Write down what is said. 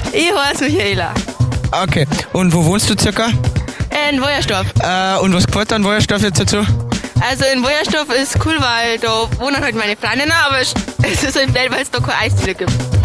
Ich heiße Michaela. Okay, und wo wohnst du circa? In Wojersdorf. Und was gefällt dir an Wojersdorf jetzt dazu? Also in Wojersdorf ist cool, weil da wohnen halt meine Freundinnen, aber es ist halt blöd, weil es da keine Eisdiele gibt.